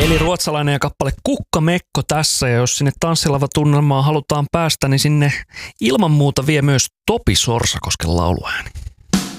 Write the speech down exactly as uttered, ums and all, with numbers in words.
Eli ruotsalainen ja kappale Kukkamekko tässä, ja jos sinne tanssilava-tunnelmaan halutaan päästä, niin sinne ilman muuta vie myös Topi Sorsakosken lauluääni.